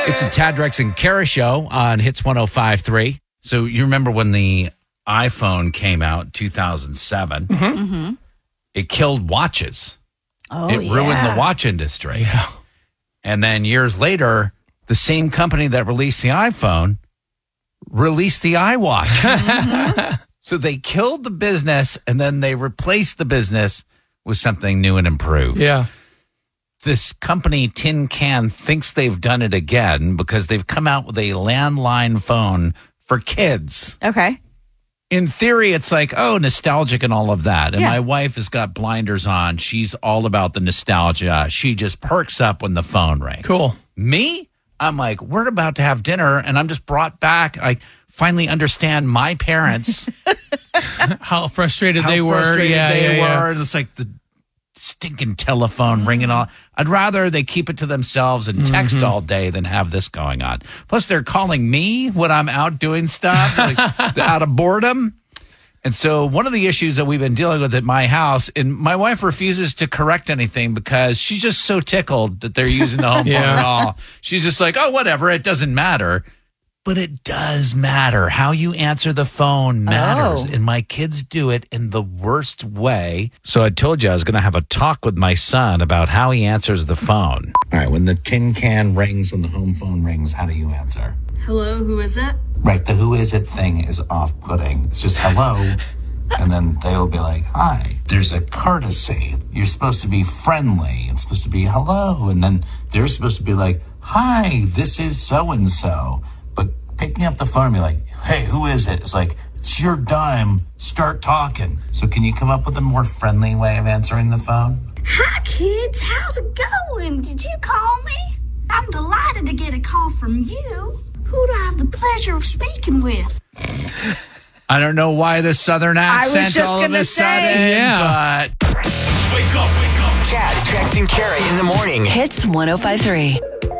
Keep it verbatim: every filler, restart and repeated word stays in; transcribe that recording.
It's a Tad, Drex, and Kara show on Hits one oh five point three. So you remember when the iPhone came out in two thousand seven? Mm-hmm. Mm-hmm. It killed watches. Oh, it yeah. ruined the watch industry. Yeah. And then years later, the same company that released the iPhone released the iWatch. Mm-hmm. So they killed the business, and then they replaced the business with something new and improved. Yeah. This company, Tin Can, thinks they've done it again because they've come out with a landline phone for kids. Okay. In theory, it's like, oh, nostalgic and all of that. And Yeah. my wife has got blinders on. She's all about the nostalgia. She just perks up when the phone rings. Cool. Me? I'm like, we're about to have dinner, and I'm just brought back. I finally understand my parents. How frustrated how they were. frustrated yeah, they yeah, were. yeah. And it's like the stinking telephone ringing on. I'd rather they keep it to themselves and text Mm-hmm. all day than have this going on. Plus, they're calling me when I'm out doing stuff, like, out of boredom. And so one of the issues that we've been dealing with at my house, and my wife refuses to correct anything because she's just so tickled that they're using the home phone Yeah. at all. She's just like, oh, whatever, it doesn't matter. But it does matter. How you answer the phone matters. Oh. And my kids do it in the worst way. So I told you I was going to have a talk with my son about how he answers the phone. All right, when the tin can rings, when the home phone rings, how do you answer? Hello, who is it? Right, the who is it thing is off-putting. It's just hello, and then they will be like, hi. There's a courtesy. You're supposed to be friendly. It's supposed to be hello, and then they're supposed to be like, hi, this is so-and-so. But picking up the phone and be like, hey, who is it? It's like, it's your dime. Start talking. So can you come up with a more friendly way of answering the phone? Hi, kids. How's it going? Did you call me? I'm delighted to get a call from you. Who do I have the pleasure of speaking with? I don't know why the southern accent just all of gonna a say. sudden, Yeah. but... Wake up, wake up. Chad, Drex, and Kara in the morning. Hits one oh five point three.